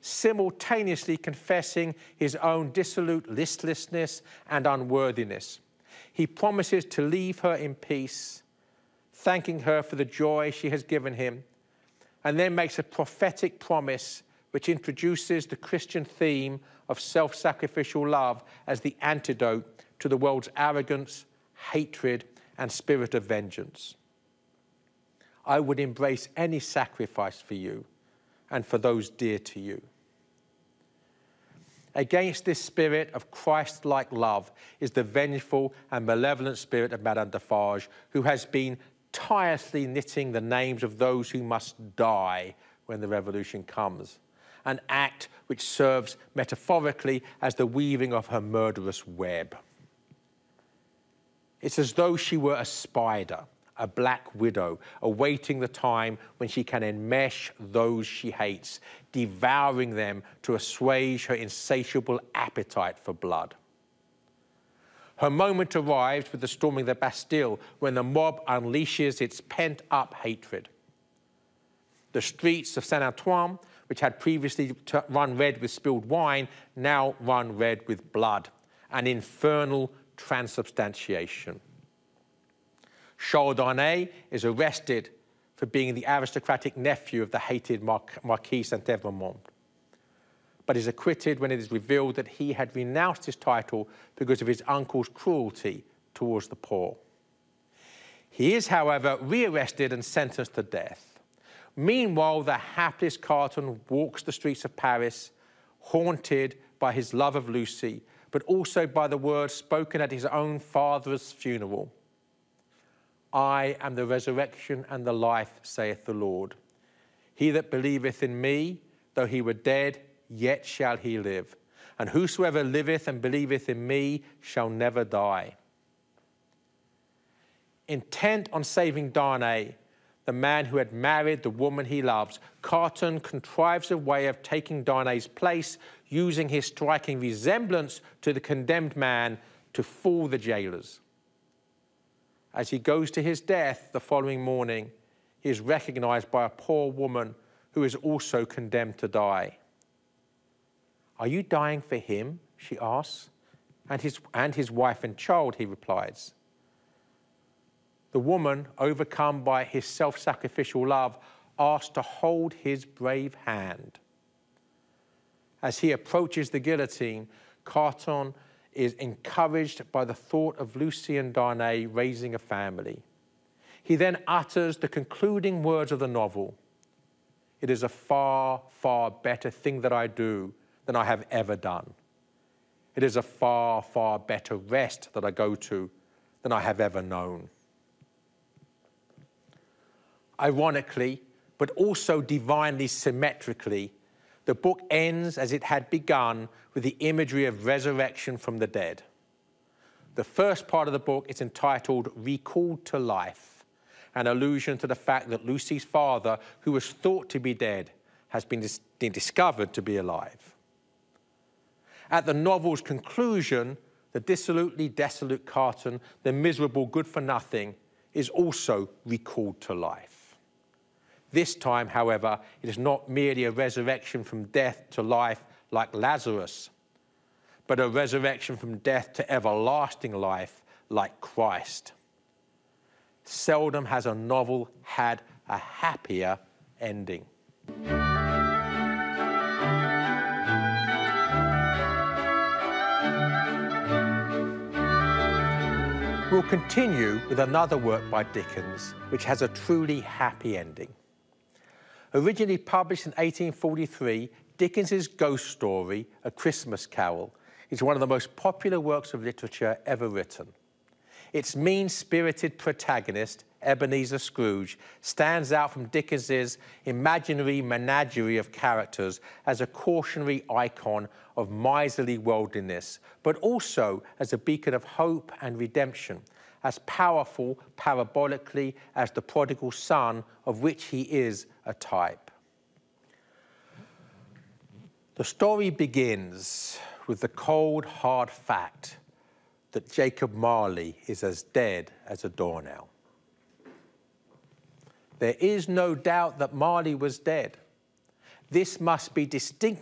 simultaneously confessing his own dissolute listlessness and unworthiness. He promises to leave her in peace, thanking her for the joy she has given him, and then makes a prophetic promise which introduces the Christian theme of self-sacrificial love as the antidote to the world's arrogance, hatred, and spirit of vengeance. I would embrace any sacrifice for you and for those dear to you. Against this spirit of Christ-like love is the vengeful and malevolent spirit of Madame Defarge, who has been tirelessly knitting the names of those who must die when the revolution comes, an act which serves metaphorically as the weaving of her murderous web. It's as though she were a spider, a black widow, awaiting the time when she can enmesh those she hates, devouring them to assuage her insatiable appetite for blood. Her moment arrives with the storming of the Bastille, when the mob unleashes its pent-up hatred. The streets of Saint-Antoine, which had previously run red with spilled wine, now run red with blood, an infernal transubstantiation. Charles Darnay is arrested for being the aristocratic nephew of the hated Marquis Saint-Evremond, but is acquitted when it is revealed that he had renounced his title because of his uncle's cruelty towards the poor. He is, however, rearrested and sentenced to death. Meanwhile, the hapless Carton walks the streets of Paris, haunted by his love of Lucy, but also by the words spoken at his own father's funeral. I am the resurrection and the life, saith the Lord. He that believeth in me, though he were dead, yet shall he live. And whosoever liveth and believeth in me shall never die. Intent on saving Darnay, the man who had married the woman he loves, Carton contrives a way of taking Darnay's place, using his striking resemblance to the condemned man to fool the jailers. As he goes to his death the following morning, he is recognized by a poor woman who is also condemned to die. Are you dying for him? She asks. And his wife and child, he replies. The woman, overcome by his self-sacrificial love, asks to hold his brave hand. As he approaches the guillotine, Carton is encouraged by the thought of Lucy and Darnay raising a family. He then utters the concluding words of the novel. It is a far, far better thing that I do than I have ever done. It is a far, far better rest that I go to than I have ever known. Ironically, but also divinely symmetrically, the book ends as it had begun, with the imagery of resurrection from the dead. The first part of the book is entitled Recalled to Life, an allusion to the fact that Lucy's father, who was thought to be dead, has been discovered to be alive. At the novel's conclusion, the dissolutely desolate Carton, the miserable good-for-nothing, is also recalled to life. This time, however, it is not merely a resurrection from death to life like Lazarus, but a resurrection from death to everlasting life like Christ. Seldom has a novel had a happier ending. We'll continue with another work by Dickens, which has a truly happy ending. Originally published in 1843, Dickens's ghost story, A Christmas Carol, is one of the most popular works of literature ever written. Its mean-spirited protagonist, Ebenezer Scrooge, stands out from Dickens's imaginary menagerie of characters as a cautionary icon of miserly worldliness, but also as a beacon of hope and redemption, as powerful parabolically as the prodigal son, of which he is a type. The story begins with the cold, hard fact that Jacob Marley is as dead as a doornail. There is no doubt that Marley was dead. This must be distinctly